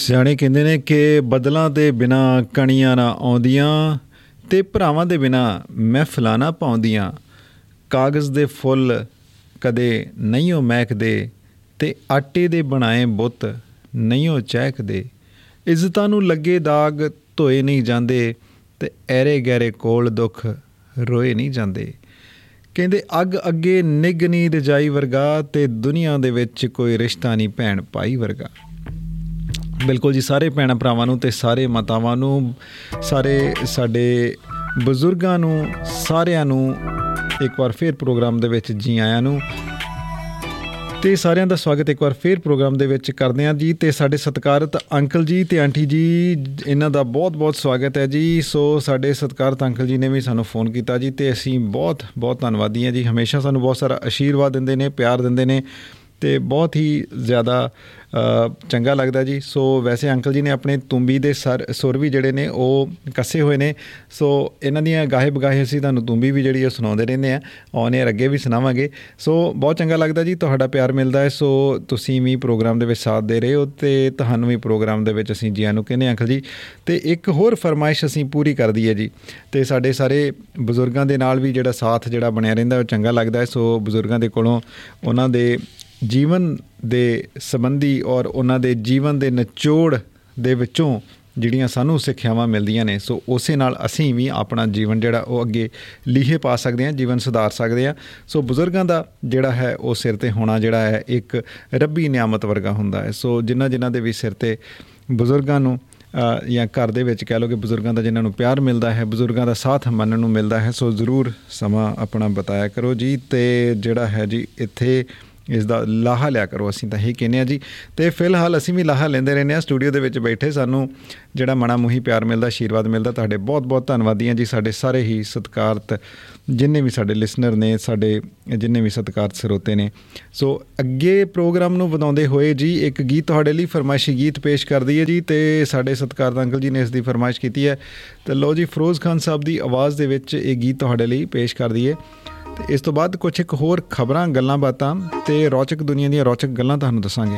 ਸਿਆਣੇ ਕਹਿੰਦੇ ਨੇ ਕਿ ਬਦਲਾਂ ਦੇ ਬਿਨਾਂ ਕਣੀਆਂ ਨਾ ਆਉਂਦੀਆਂ ਅਤੇ ਭਰਾਵਾਂ ਦੇ ਬਿਨਾਂ ਮਹਿਫਲਾਂ ਨਾ ਪਾਉਂਦੀਆਂ। ਕਾਗਜ਼ ਦੇ ਫੁੱਲ ਕਦੇ ਨਹੀਂ ਉਹ ਮਹਿਕਦੇ ਅਤੇ ਆਟੇ ਦੇ ਬਣਾਏ ਬੁੱਤ ਨਹੀਂ ਉਹ ਚਹਿਕਦੇ। ਇੱਜ਼ਤਾਂ ਨੂੰ ਲੱਗੇ ਦਾਗ ਧੋਏ ਨਹੀਂ ਜਾਂਦੇ ਅਤੇ ਐਰੇ ਗਹਿਰੇ ਕੋਲ ਦੁੱਖ ਰੋਏ ਨਹੀਂ ਜਾਂਦੇ। ਕਹਿੰਦੇ ਅੱਗ ਅੱਗੇ ਨਿੱਘ ਨਹੀਂ ਰਜਾਈ ਵਰਗਾ ਅਤੇ ਦੁਨੀਆ ਦੇ ਵਿੱਚ ਕੋਈ ਰਿਸ਼ਤਾ ਨਹੀਂ ਭੈਣ ਭਾਈ ਵਰਗਾ। ਬਿਲਕੁਲ ਜੀ, ਸਾਰੇ ਭੈਣਾਂ ਭਰਾਵਾਂ ਨੂੰ ਅਤੇ ਸਾਰੇ ਮਾਤਾਵਾਂ ਨੂੰ, ਸਾਰੇ ਸਾਡੇ ਬਜ਼ੁਰਗਾਂ ਨੂੰ, ਸਾਰਿਆਂ ਨੂੰ ਇੱਕ ਵਾਰ ਫਿਰ ਪ੍ਰੋਗਰਾਮ ਦੇ ਵਿੱਚ ਜੀ ਆਇਆਂ ਨੂੰ ਅਤੇ ਸਾਰਿਆਂ ਦਾ ਸਵਾਗਤ ਇੱਕ ਵਾਰ ਫਿਰ ਪ੍ਰੋਗਰਾਮ ਦੇ ਵਿੱਚ ਕਰਦੇ ਹਾਂ ਜੀ। ਅਤੇ ਸਾਡੇ ਸਤਿਕਾਰਤ ਅੰਕਲ ਜੀ ਅਤੇ ਆਂਟੀ ਜੀ, ਇਹਨਾਂ ਦਾ ਬਹੁਤ ਬਹੁਤ ਸਵਾਗਤ ਹੈ ਜੀ। ਸੋ ਸਾਡੇ ਸਤਿਕਾਰਤ ਅੰਕਲ ਜੀ ਨੇ ਵੀ ਸਾਨੂੰ ਫੋਨ ਕੀਤਾ ਜੀ ਅਤੇ ਅਸੀਂ ਬਹੁਤ ਬਹੁਤ ਧੰਨਵਾਦੀ ਹਾਂ ਜੀ। ਹਮੇਸ਼ਾ ਸਾਨੂੰ ਬਹੁਤ ਸਾਰਾ ਆਸ਼ੀਰਵਾਦ ਦਿੰਦੇ ਨੇ, ਪਿਆਰ ਦਿੰਦੇ ਨੇ ਅਤੇ ਬਹੁਤ ਹੀ ਜ਼ਿਆਦਾ ਚੰਗਾ ਲੱਗਦਾ ਜੀ। ਸੋ ਵੈਸੇ ਅੰਕਲ ਜੀ ਨੇ ਆਪਣੇ ਤੂੰਬੀ ਦੇ ਸੁਰ ਵੀ ਜਿਹੜੇ ਨੇ ਉਹ ਕੱਸੇ ਹੋਏ ਨੇ। ਸੋ ਇਹਨਾਂ ਦੀਆਂ ਗਾਹੇ ਬਗਾਹੇ ਅਸੀਂ ਤੁਹਾਨੂੰ ਤੂੰਬੀ ਵੀ ਜਿਹੜੀ ਉਹ ਸੁਣਾਉਂਦੇ ਰਹਿੰਦੇ ਹਾਂ, ਔਨ ਏਅਰ ਅੱਗੇ ਵੀ ਸੁਣਾਵਾਂਗੇ। ਸੋ ਬਹੁਤ ਚੰਗਾ ਲੱਗਦਾ ਜੀ, ਤੁਹਾਡਾ ਪਿਆਰ ਮਿਲਦਾ ਹੈ। ਸੋ ਤੁਸੀਂ ਵੀ ਪ੍ਰੋਗਰਾਮ ਦੇ ਵਿੱਚ ਸਾਥ ਦੇ ਰਹੇ ਹੋ ਅਤੇ ਤੁਹਾਨੂੰ ਵੀ ਪ੍ਰੋਗਰਾਮ ਦੇ ਵਿੱਚ ਅਸੀਂ ਜੀਆਂ ਨੂੰ ਕਹਿੰਦੇ ਅੰਕਲ ਜੀ। ਅਤੇ ਇੱਕ ਹੋਰ ਫਰਮਾਇਸ਼ ਅਸੀਂ ਪੂਰੀ ਕਰ ਦਈਏ ਜੀ, ਅਤੇ ਸਾਡੇ ਸਾਰੇ ਬਜ਼ੁਰਗਾਂ ਦੇ ਨਾਲ ਵੀ ਜਿਹੜਾ ਸਾਥ ਜਿਹੜਾ ਬਣਿਆ ਰਹਿੰਦਾ ਉਹ ਚੰਗਾ ਲੱਗਦਾ ਹੈ। ਸੋ ਬਜ਼ੁਰਗਾਂ ਦੇ ਕੋਲੋਂ ਉਹਨਾਂ ਦੇ ਜੀਵਨ ਦੇ ਸੰਬੰਧੀ ਔਰ ਉਹਨਾਂ ਦੇ ਜੀਵਨ ਦੇ ਨਿਚੋੜ ਦੇ ਵਿੱਚੋਂ ਜਿਹੜੀਆਂ ਸਾਨੂੰ ਸਿੱਖਿਆਵਾਂ ਮਿਲਦੀਆਂ ਨੇ, ਸੋ ਉਸੇ ਨਾਲ ਅਸੀਂ ਵੀ ਆਪਣਾ ਜੀਵਨ ਜਿਹੜਾ ਉਹ ਅੱਗੇ ਲੀਹੇ ਪਾ ਸਕਦੇ ਹਾਂ, ਜੀਵਨ ਸੁਧਾਰ ਸਕਦੇ ਹਾਂ। ਸੋ ਬਜ਼ੁਰਗਾਂ ਦਾ ਜਿਹੜਾ ਹੈ ਉਹ ਸਿਰ 'ਤੇ ਹੋਣਾ ਜਿਹੜਾ ਹੈ ਇੱਕ ਰੱਬੀ ਨਿਆਮਤ ਵਰਗਾ ਹੁੰਦਾ ਹੈ। ਸੋ ਜਿਨ੍ਹਾਂ ਦੇ ਵੀ ਸਿਰ 'ਤੇ ਬਜ਼ੁਰਗਾਂ ਨੂੰ ਜਾਂ ਘਰ ਦੇ ਵਿੱਚ ਕਹਿ ਲਓ ਕਿ ਬਜ਼ੁਰਗਾਂ ਦਾ ਜਿਨ੍ਹਾਂ ਨੂੰ ਪਿਆਰ ਮਿਲਦਾ ਹੈ, ਬਜ਼ੁਰਗਾਂ ਦਾ ਸਾਥ ਮੰਨਣ ਨੂੰ ਮਿਲਦਾ ਹੈ, ਸੋ ਜ਼ਰੂਰ ਸਮਾਂ ਆਪਣਾ ਬਿਤਾਇਆ ਕਰੋ ਜੀ। ਅਤੇ ਜਿਹੜਾ ਹੈ ਜੀ ਇੱਥੇ ਇਸ ਦਾ ਲਾਹਾ ਲਿਆ ਕਰੋ, ਅਸੀਂ ਤਾਂ ਇਹੀ ਕਹਿੰਦੇ ਹਾਂ ਜੀ। ਅਤੇ ਫਿਲਹਾਲ ਅਸੀਂ ਵੀ ਲਾਹਾ ਲੈਂਦੇ ਰਹਿੰਦੇ ਹਾਂ ਸਟੂਡੀਓ ਦੇ ਵਿੱਚ ਬੈਠੇ, ਸਾਨੂੰ ਜਿਹੜਾ ਮਣਾ ਮੂੰਹੀ ਪਿਆਰ ਮਿਲਦਾ, ਆਸ਼ੀਰਵਾਦ ਮਿਲਦਾ, ਤੁਹਾਡੇ ਬਹੁਤ ਬਹੁਤ ਧੰਨਵਾਦੀ ਹਾਂ ਜੀ। ਸਾਡੇ ਸਾਰੇ ਹੀ ਸਤਿਕਾਰਤ ਜਿੰਨੇ ਵੀ ਸਾਡੇ ਲਿਸਨਰ ਨੇ, ਸਾਡੇ ਜਿੰਨੇ ਵੀ ਸਤਿਕਾਰਤ ਸਰੋਤੇ ਨੇ। ਸੋ ਅੱਗੇ ਪ੍ਰੋਗਰਾਮ ਨੂੰ ਵਧਾਉਂਦੇ ਹੋਏ ਜੀ ਇੱਕ ਗੀਤ ਤੁਹਾਡੇ ਲਈ ਫਰਮਾਇਸ਼ੀ ਗੀਤ ਪੇਸ਼ ਕਰ ਦਈਏ ਜੀ। ਅਤੇ ਸਾਡੇ ਸਤਿਕਾਰਤ ਅੰਕਲ ਜੀ ਨੇ ਇਸ ਦੀ ਫਰਮਾਇਸ਼ ਕੀਤੀ ਹੈ, ਅਤੇ ਲਓ ਜੀ ਫਿਰੋਜ਼ ਖਾਨ ਸਾਹਿਬ ਦੀ ਆਵਾਜ਼ ਦੇ ਵਿੱਚ ਇਹ ਗੀਤ ਤੁਹਾਡੇ ਲਈ ਪੇਸ਼ ਕਰ ਦਈਏ। ਅਤੇ ਇਸ ਤੋਂ ਬਾਅਦ ਕੁਛ ਇੱਕ ਹੋਰ ਖਬਰਾਂ, ਗੱਲਾਂ ਬਾਤਾਂ ਅਤੇ ਰੌਚਕ ਦੁਨੀਆ ਦੀਆਂ ਰੌਚਕ ਗੱਲਾਂ ਤੁਹਾਨੂੰ ਦੱਸਾਂਗੇ।